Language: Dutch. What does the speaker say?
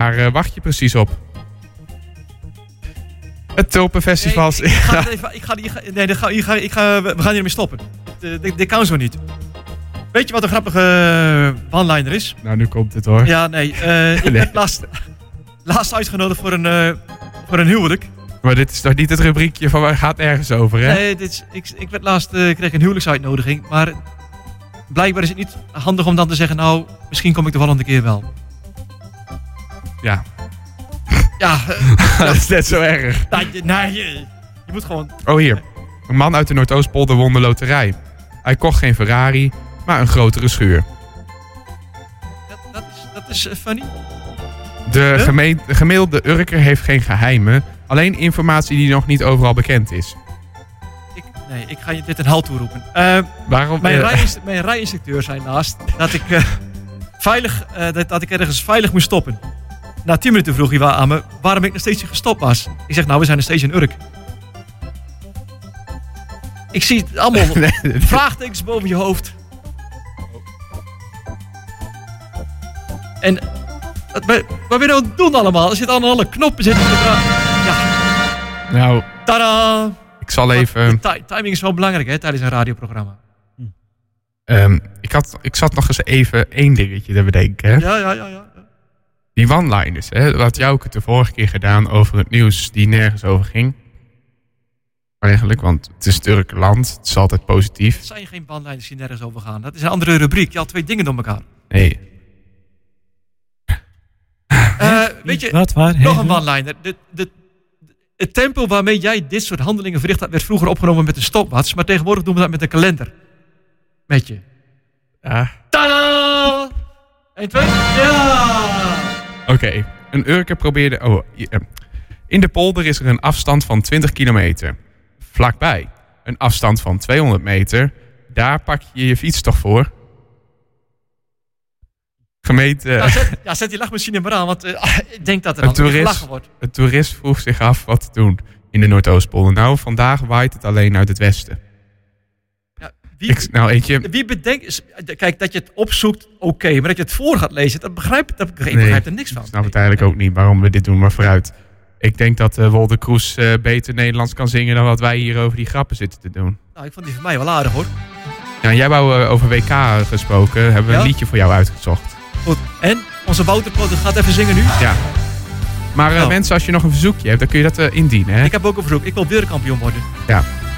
waar wacht je precies op? Het Tulpenfestival. Nee, we gaan hiermee stoppen. Dit kan zo niet. Weet je wat een grappige one-liner is? Nou, nu komt het hoor. Ja, nee. Ik werd laatst uitgenodigd voor een huwelijk. Maar dit is toch niet het rubriekje van waar gaat ergens over, hè? Nee, ik werd laatst kreeg een huwelijksuitnodiging. Maar blijkbaar is het niet handig om dan te zeggen... nou, misschien kom ik de volgende keer wel. Ja. Ja. Dat is net zo erg. Nee, je moet gewoon... Oh, hier. Een man uit de Noordoostpolder won de loterij. Hij kocht geen Ferrari, maar een grotere schuur. Dat is funny. De gemiddelde Urker heeft geen geheimen. Alleen informatie die nog niet overal bekend is. Ik ga je dit een halt toeroepen. Waarom? Mijn rijinstructeur zei laatst dat ik dat ik ergens veilig moest stoppen. Na 10 minuten vroeg hij aan me waarom ik nog steeds niet gestopt was. Ik zeg, nou, we zijn nog steeds in Urk. Ik zie het allemaal vraagtekens boven je hoofd. En wat ben je nou aan het doen allemaal? Er zitten allemaal alle knoppen zitten te draaien. Ja. Nou, tadaa! Ik zal even... Timing is wel belangrijk, hè, tijdens een radioprogramma. Ik zat nog eens even één dingetje te bedenken. Hè? Ja. Die one-liners, hè. Wat Jouke het de vorige keer gedaan over het nieuws die nergens over ging. Eigenlijk, want het is Turkland. Het is altijd positief. Het zijn geen one-liners die nergens over gaan. Dat is een andere rubriek. Je had 2 dingen door elkaar. Nee. Weet je, wat, waar? nog een one-liner. Het tempo waarmee jij dit soort handelingen verricht had, werd vroeger opgenomen met een stopwatch. Maar tegenwoordig doen we dat met een kalender. Met je. Ja. Tadaa! 1, 2, ja! Oké. Een Urker probeerde... In de polder is er een afstand van 20 kilometer. Vlakbij. Een afstand van 200 meter. Daar pak je je fiets toch voor? Gemeente... Zet die lachmachine maar aan, want ik denk dat er dan gelachen wordt. Een toerist vroeg zich af wat te doen in de Noordoostpolder. Nou, vandaag waait het alleen uit het westen. Ja, wie bedenkt... Kijk, dat je het opzoekt, oké, maar dat je het voor gaat lezen, ik begrijp er niks van. Ik snap het eigenlijk ook niet waarom we dit doen, maar vooruit. Ik denk dat Wolter Kroes beter Nederlands kan zingen dan wat wij hier over die grappen zitten te doen. Nou, ik vond die van mij wel aardig, hoor. Ja, jij wou over WK gesproken. Hebben we een liedje voor jou uitgezocht. Goed. En? Onze Wouter gaat even zingen nu? Ja. Maar mensen, als je nog een verzoekje hebt, dan kun je dat indienen. Hè? Ik heb ook een verzoek. Ik wil wereldkampioen worden. Ja.